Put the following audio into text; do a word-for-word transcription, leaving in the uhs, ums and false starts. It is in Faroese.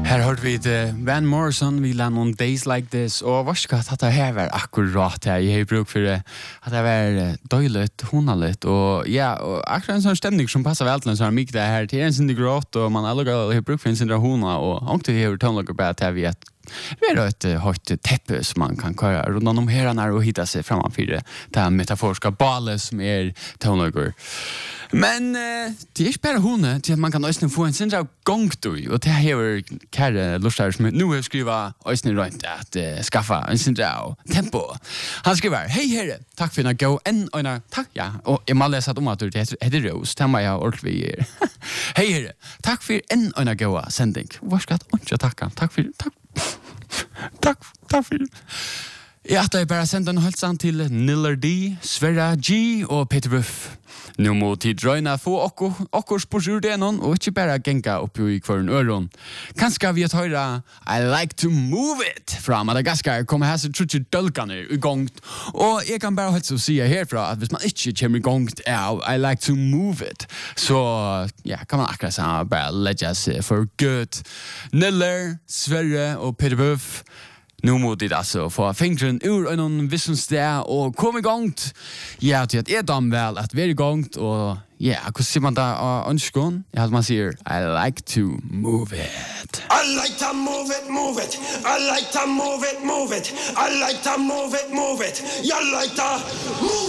Her hørte vi det Van Morrison, vi lærte noen Days Like This, og hva skal at det her var akkurat her, jeg har bruk for det, at det var døyligt, honaligt, og ja, og akkurat en sånn stemning som passer vel til en sånn mykje det her, til en sinne gråt, og man alle har bruk for en sinne hona, og ångte vi har tånlager bare til vi at vi har et høyt teppe som man kan køre rundt om herene og hitta seg framfor det er metaforiska bale som er tånlager. Men uh, det er ikke bare hone til at man kan også få en sindra gongtøy, og det her kære lustar som nu har skriva også rundt at uh, skaffa en sindra tempo. Han skriver, hei herre, takk for en gå en øyne, takk, ja, og jeg må lese at om at det heter Rose, det må jeg ordentlig gjøre. Hei herre, takk for en øyne gå sending. Hva skal jeg ikke takke? Takk for, takk. Takk, takk for. Jeg har bare sendt en hilsen til Niller D, Sverra G og Peter Ruff. Nå må tid røyna få okkurs på sjurdenen og ikke bare genka oppi i kvarn øron. Kanskje vi har høyra I like to move it fra Madagaskar kommer her så trutje dølkane i gongt. Og jeg kan bare holdt å si herfra at hvis man ikke kommer i gongt av I like to move it, så ja, kan man akkurat sånn bare legge seg for good. Niller, Sverre og Peter Ruff. Nu må det altså få fingeren ur en vissen sted og komme i gongt. Ja, til at er dam vel at vi er i gongt, og ja, hvordan sier man da av ønskån? Ja, man sier, I like to move it. I like to move it, move it. I like to move it, move it. I like to move it, move it. You like to move